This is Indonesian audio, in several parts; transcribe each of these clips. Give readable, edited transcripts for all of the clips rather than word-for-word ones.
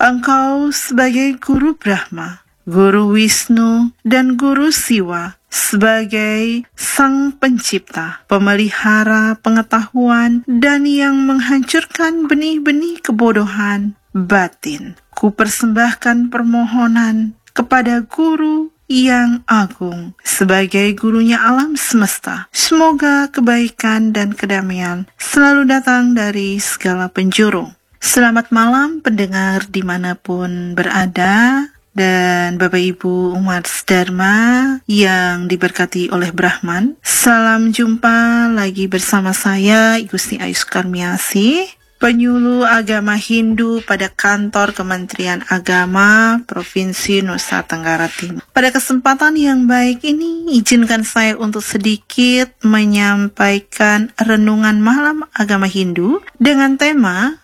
Engkau sebagai Guru Brahma, Guru Wisnu, dan Guru Siwa sebagai Sang Pencipta, pemelihara pengetahuan, dan yang menghancurkan benih-benih kebodohan batin. Ku persembahkan permohonan kepada Guru yang agung sebagai gurunya alam semesta. Semoga kebaikan dan kedamaian selalu datang dari segala penjuru. Selamat malam pendengar dimanapun berada, dan Bapak Ibu umat Dharma yang diberkati oleh Brahman. Salam jumpa lagi bersama saya Gusti Ayu Sukarmiasih, penyuluh agama Hindu pada kantor Kementerian Agama Provinsi Nusa Tenggara Timur. Pada kesempatan yang baik ini, izinkan saya untuk sedikit menyampaikan renungan malam agama Hindu dengan tema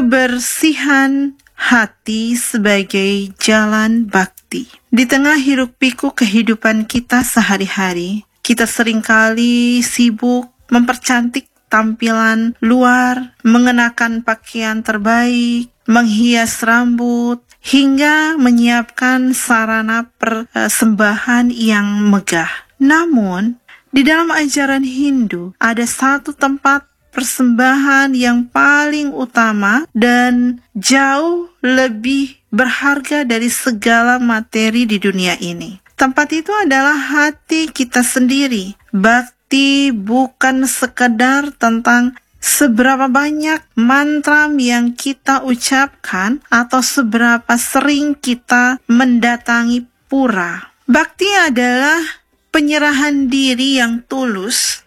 kebersihan hati sebagai jalan bakti. Di tengah hiruk-pikuk kehidupan kita sehari-hari, kita seringkali sibuk mempercantik tampilan luar, mengenakan pakaian terbaik, menghias rambut, hingga menyiapkan sarana persembahan yang megah. Namun, di dalam ajaran Hindu ada satu tempat persembahan yang paling utama dan jauh lebih berharga dari segala materi di dunia ini. Tempat itu adalah hati kita sendiri. Bakti bukan sekedar tentang seberapa banyak mantra yang kita ucapkan atau seberapa sering kita mendatangi pura. Bakti adalah penyerahan diri yang tulus,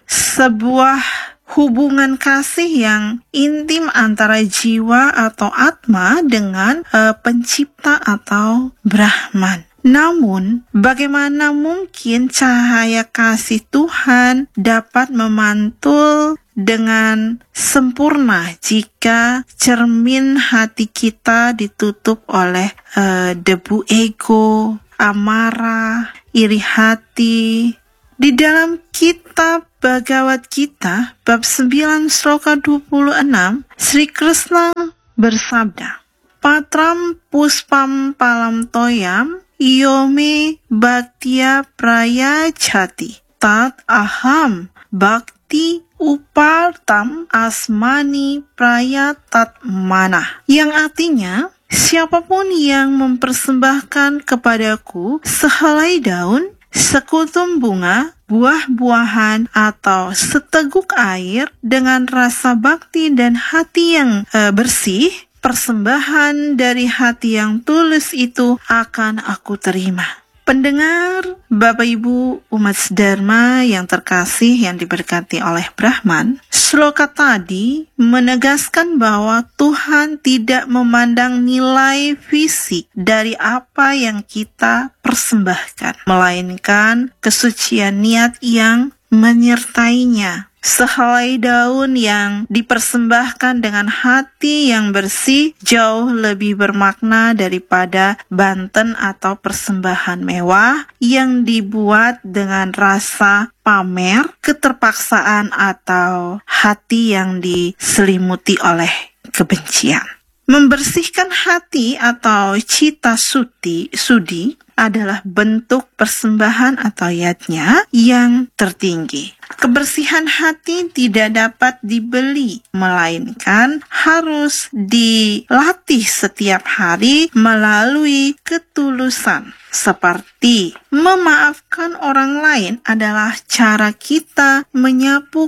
sebuah hubungan kasih yang intim antara jiwa atau atma dengan pencipta atau Brahman. Namun, bagaimana mungkin cahaya kasih Tuhan dapat memantul dengan sempurna jika cermin hati kita ditutup oleh debu ego, amarah, iri hati? Di dalam kitab Bhagavad Gita, bab 9 sloka 26, Sri Krishna bersabda, Patram puspam palam toyam, Yome bhaktiya prayachati, tat aham bhakti upartam asmani prayatat manah. Yang artinya, siapapun yang mempersembahkan kepadaku sehelai daun, sekutum bunga, buah-buahan, atau seteguk air dengan rasa bakti dan hati yang bersih, persembahan dari hati yang tulus itu akan aku terima. Pendengar, Bapak Ibu umat Dharma yang terkasih yang diberkati oleh Brahman, sloka tadi menegaskan bahwa Tuhan tidak memandang nilai fisik dari apa yang kita persembahkan, melainkan kesucian niat yang menyertainya. Sehelai daun yang dipersembahkan dengan hati yang bersih jauh lebih bermakna daripada banten atau persembahan mewah yang dibuat dengan rasa pamer, keterpaksaan, atau hati yang diselimuti oleh kebencian. Membersihkan hati atau cita sudi adalah bentuk persembahan atau yatnya yang tertinggi. Kebersihan hati tidak dapat dibeli, melainkan harus dilatih setiap hari melalui ketulusan. Seperti memaafkan orang lain adalah cara kita menyapu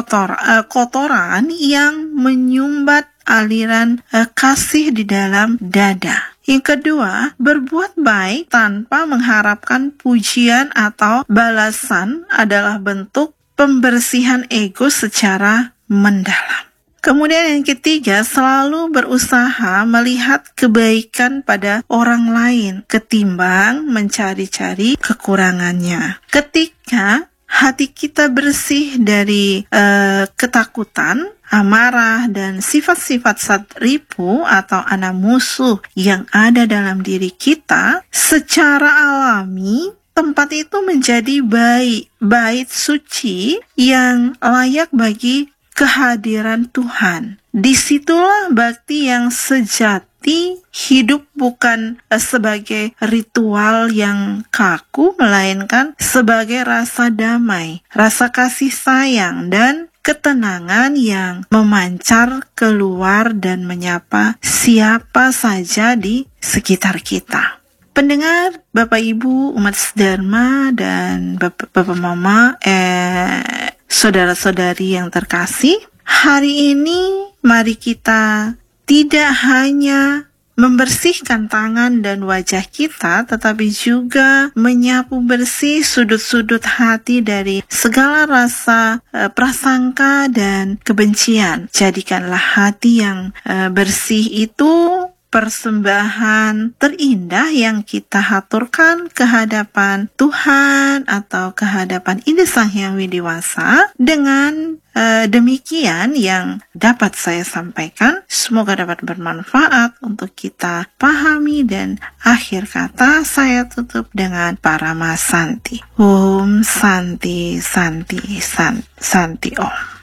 kotoran yang menyumbat aliran kasih di dalam dada. Yang kedua, berbuat baik tanpa mengharapkan pujian atau balasan adalah bentuk pembersihan ego secara mendalam. Kemudian yang ketiga, selalu berusaha melihat kebaikan pada orang lain ketimbang mencari-cari kekurangannya. Ketika hati kita bersih dari ketakutan, amarah, dan sifat-sifat satripu atau anak musuh yang ada dalam diri kita, secara alami tempat itu menjadi bait suci yang layak bagi kehadiran Tuhan. Disitulah bakti yang sejati Santi, hidup bukan sebagai ritual yang kaku, melainkan sebagai rasa damai, rasa kasih sayang, dan ketenangan yang memancar keluar dan menyapa siapa saja di sekitar kita. Pendengar, Bapak Ibu, umat sedharma, dan Bapak Mama, saudara-saudari yang terkasih, hari ini mari kita tidak hanya membersihkan tangan dan wajah kita, tetapi juga menyapu bersih sudut-sudut hati dari segala rasa prasangka dan kebencian. Jadikanlah hati yang bersih itu persembahan terindah yang kita haturkan kehadapan Tuhan atau kehadapan Ida Sang Hyang Widiwasa. Dengan demikian yang dapat saya sampaikan, semoga dapat bermanfaat untuk kita pahami, dan akhir kata saya tutup dengan Parama Santi. Om Santi Santi Santi Om.